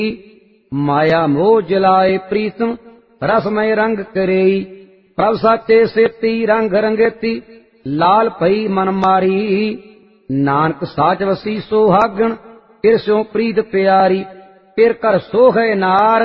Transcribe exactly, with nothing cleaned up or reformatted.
माया मोह जलाए प्रीतम रसमय रंग करेई। प्रभ साचे सेती रंग रंगेती लाल पई मन मारी। नानक साच वसी सोहागण तिरस्यों प्रीत प्यारी। फिर कर सोहे नार